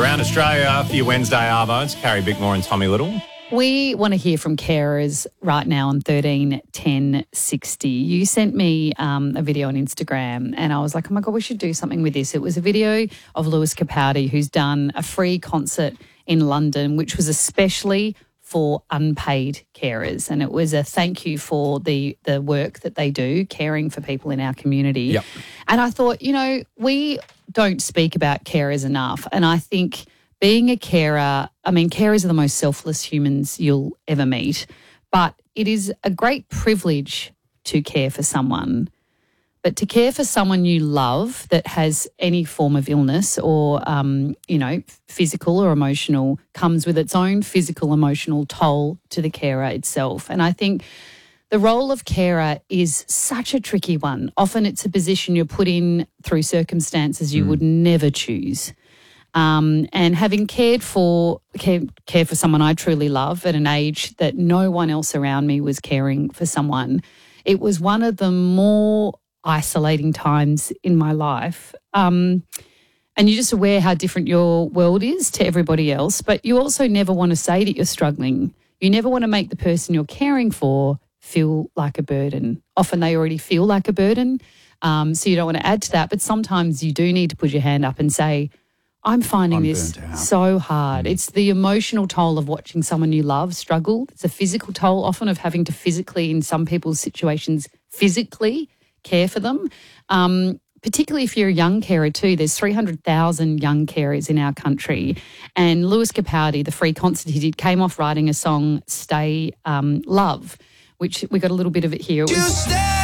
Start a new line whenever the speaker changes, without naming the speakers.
around Australia for your Wednesday Arvos. Carrie Bickmore and Tommy Little.
We want to hear from carers right now on 13 10 60. You sent me a video on Instagram and I was like, oh my God, we should do something with this. It was a video of Lewis Capaldi, who's done a free concert in London, which was especially for unpaid carers. And it was a thank you for the work that they do, caring for people in our community.
Yep.
And I thought, we don't speak about carers enough. And I think being a carer, carers are the most selfless humans you'll ever meet. But it is a great privilege to care for someone. But to care for someone you love that has any form of illness or, physical or emotional comes with its own physical, emotional toll to the carer itself. And I think the role of carer is such a tricky one. Often it's a position you're put in through circumstances you would never choose. And having care for someone I truly love at an age that no one else around me was caring for someone, it was one of the more isolating times in my life. And you're just aware how different your world is to everybody else, but you also never want to say that you're struggling. You never want to make the person you're caring for feel like a burden. Often they already feel like a burden, so you don't want to add to that. But sometimes you do need to put your hand up and say, I'm finding this so hard. It's the emotional toll of watching someone you love struggle. It's a physical toll often of having to physically, in some people's situations, physically care for them. Particularly if you're a young carer too. There's 300,000 young carers in our country. And Lewis Capaldi, the free concert he did, came off writing a song, Stay Love, which we got a little bit of it here. It was